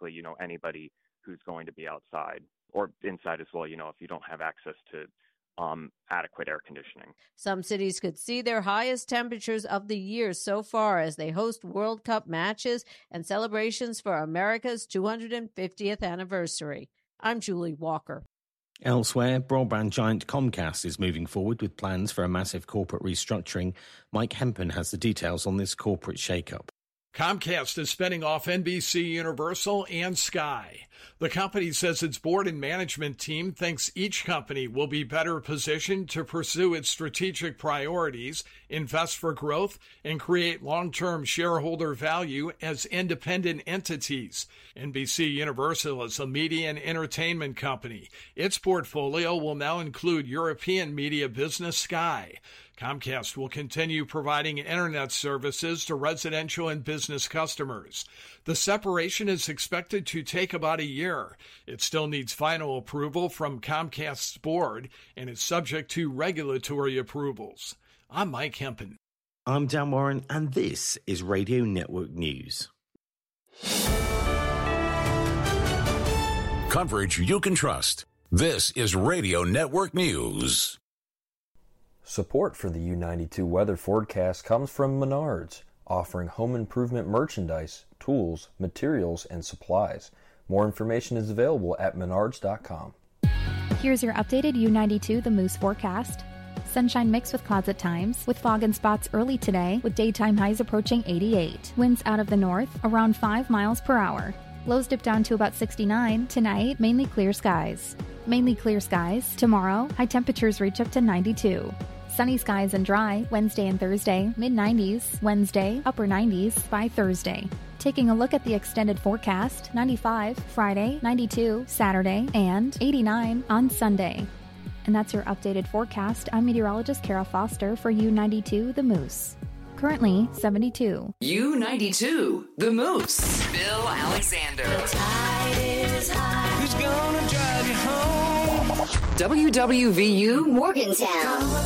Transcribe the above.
basically, anybody who's going to be outside or inside as well, if you don't have access to adequate air conditioning. Some cities could see their highest temperatures of the year so far as they host World Cup matches and celebrations for America's 250th anniversary. I'm Julie Walker. Elsewhere, broadband giant Comcast is moving forward with plans for a massive corporate restructuring. Mike Hempen has the details on this corporate shakeup. Comcast is spinning off NBC Universal and Sky. The company says its board and management team thinks each company will be better positioned to pursue its strategic priorities, invest for growth, and create long-term shareholder value as independent entities. NBC Universal is a media and entertainment company. Its portfolio will now include European media business Sky. Comcast will continue providing internet services to residential and business customers. The separation is expected to take about a year. It still needs final approval from Comcast's board and is subject to regulatory approvals. I'm Mike Hempen. I'm Dan Warren, and this is Radio Network News. Coverage you can trust. This is Radio Network News. Support for the U92 weather forecast comes from Menards, offering home improvement merchandise, tools, materials, and supplies. More information is available at menards.com. Here's your updated U92 The Moose forecast. Sunshine mixed with clouds at times, with fog and spots early today, with daytime highs approaching 88. Winds out of the north, around 5 miles per hour. Lows dip down to about 69. Tonight, mainly clear skies. Mainly clear skies. Tomorrow, high temperatures reach up to 92. Sunny skies and dry Wednesday and Thursday, mid-90s. Wednesday, upper 90s by Thursday. Taking a look at the extended forecast, 95 Friday, 92 Saturday, and 89 on Sunday. And that's your updated forecast. I'm meteorologist Kara Foster for U92 The Moose. Currently 72. U92 The Moose. Bill Alexander. The tide is high. Who's gonna drive you home? WWVU Morgantown.